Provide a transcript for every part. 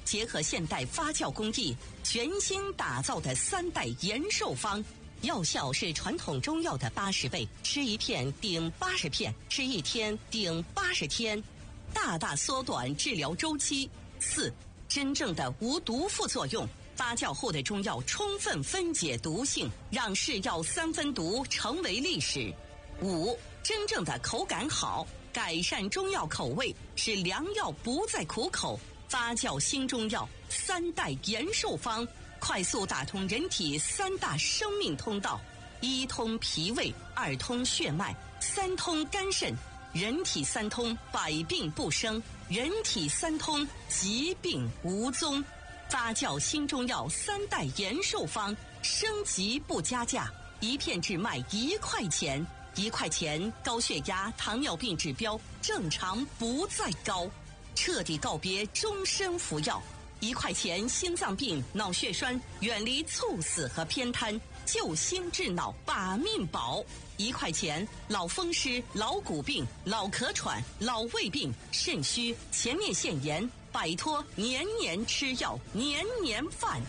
结合现代发酵工艺，全新打造的3代延寿方，药效是传统中药的80倍，吃一片顶80片，吃一天顶80天，大大缩短治疗周期。4、真正的无毒副作用，发酵后的中药充分分解毒性，让是药3分毒成为历史。5、真正的口感好，改善中药口味，使良药不再苦口。发酵新中药3代延寿方，快速打通人体3大生命通道：1通脾胃，2通血脉，3通肝肾。人体3通，百病不生；人体3通，疾病无踪。发酵新中药3代延寿方，升级不加价，一片只卖1块钱，1块钱高血压、糖尿病指标正常不再高，彻底告别终身服药。1块钱心脏病、脑血栓远离猝死和偏瘫，救心治脑把命保。1块钱老风湿、老骨病、老咳喘、老胃病、肾虚、前列腺炎，摆脱年年吃药、年年犯。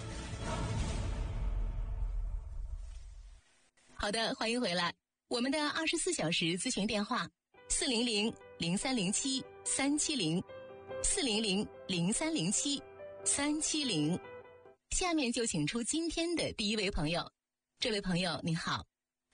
好的，欢迎回来。我们的24小时咨询电话400-0307-370，400-0307-370。下面就请出今天的第一位朋友。这位朋友你好。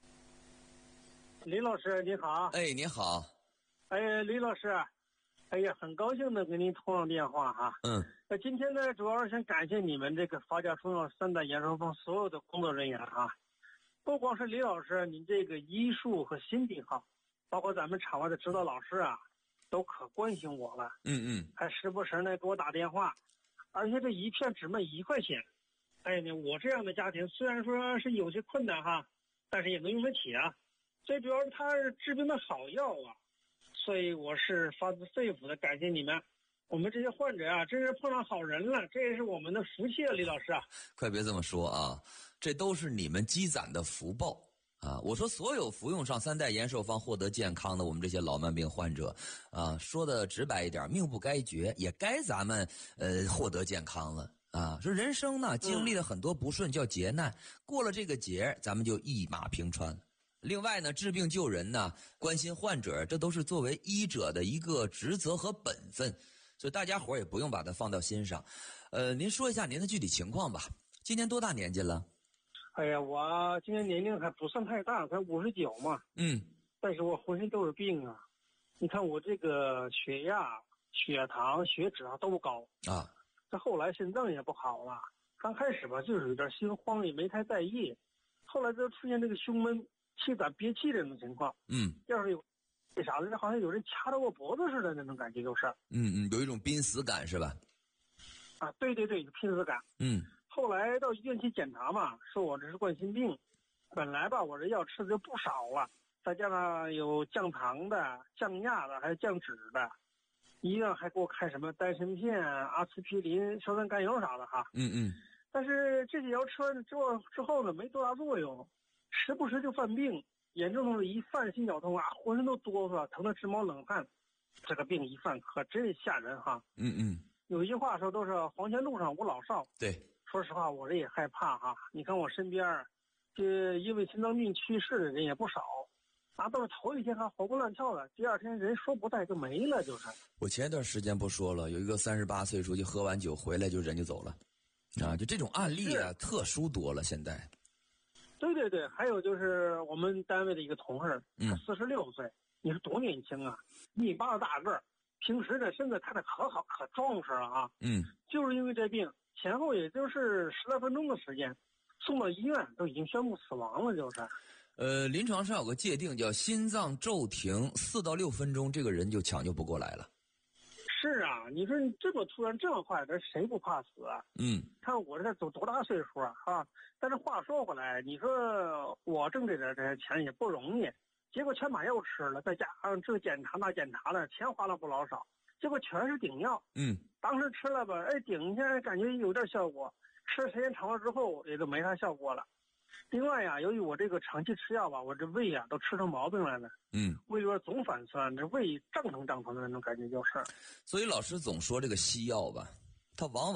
李老师你好。 哎，你好。 哎，李老师，哎呀，很高兴的跟您通上电话哈。今天呢，主要是想感谢你们这个发酵中药3代延寿方所有的工作人员哈。不光是李老师，您这个医术和心地好，包括咱们场外的指导老师啊，都可关心我了。还时不时呢给我打电话，而且这一片只卖1块钱。哎呀，我这样的家庭虽然说是有些困难哈，但是也能用得起啊。最主要是它是治病的好药啊，所以我是发自肺腑的感谢你们。我们这些患者啊，真是碰上好人了，这也是我们的福气啊，李老师啊。 快别这么说啊，这都是你们积攒的福报啊！我说所有服用上3代延寿方获得健康的我们这些老慢病患者啊，说的直白一点，命不该绝，也该咱们获得健康了啊！说人生呢经历了很多不顺叫劫难，过了这个劫，咱们就一马平川。另外呢，治病救人呢，关心患者，这都是作为医者的一个职责和本分，所以大家伙也不用把它放到心上。您说一下您的具体情况吧。今年多大年纪了？ 哎呀，我今年年龄还不算太大，才59嘛。但是我浑身都是病啊。你看我这个血压、血糖、血脂都高啊。这后来心脏也不好了，刚开始吧就是有点心慌，也没太在意。后来就出现这个胸闷、气短、憋气这种情况。要是有为啥呢？好像有人掐着我脖子似的那种感觉，就是。 有一种濒死感是吧？ 啊，对对对，濒死感。后来到医院去检查嘛，说我这是冠心病。本来吧，我这药吃的就不少了，再加上有降糖的、降压的，还有降脂的。医院还给我开什么丹参片、阿司匹林、硝酸甘油啥的哈。但是这些药吃完之后呢，没多大作用，时不时就犯病。严重的一犯心绞痛啊，浑身都哆嗦，疼得直冒冷汗。这个病一犯可真吓人哈。有一句话说都是黄泉路上无老少。 对， 说实话我这也害怕哈。你看我身边这因为心脏病去世的人也不少啊，都是头一天还活蹦乱跳的，第二天人说不在就没了。就是我前一段时间不说了，有一个38岁出去喝完酒回来就人就走了啊，就这种案例啊特殊多了现在。 对对对，还有就是我们单位的一个同事，他46岁，你说多年轻啊，1.8米的大个儿，平时的身子看着可好可壮实了啊。就是因为这病，前后也就是10来分钟的时间，送到医院都已经宣布死亡了，就是。 临床上有个界定叫心脏骤停4到6分钟，这个人就抢救不过来了。 是啊，你说你这么突然这么快，这谁不怕死啊？看我这走多大岁数啊！但是话说回来，你说我挣这点钱也不容易，结果全把药吃了，再加上这检查那检查的，钱花了不老少，结果全是顶药。当时吃了吧，顶一下感觉有点效果，吃时间长了之后也就没啥效果了。另外呀，由于我这个长期吃药吧，我这胃啊都吃成毛病来了。胃里边总反酸，这胃胀腾的那种感觉就是。 所以老师总说这个西药吧，它往往